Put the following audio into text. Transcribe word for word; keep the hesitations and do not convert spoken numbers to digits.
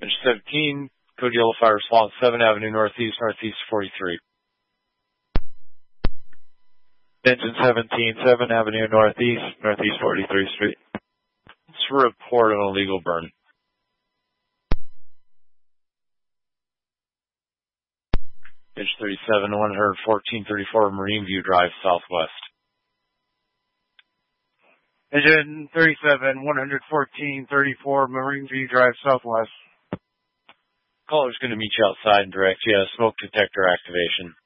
Engine seventeen, code yellow fire response, seventh Avenue Northeast, Northeast forty-three. Engine seventeen, seventh Avenue Northeast, Northeast forty-three Street. It's a report on illegal burn. Engine thirty-seven, one fourteen thirty-four Marine View Drive, Southwest. Engine thirty-seven, one fourteen thirty-four Marine View Drive, Southwest. Caller's going to meet you outside and direct you. Smoke detector activation.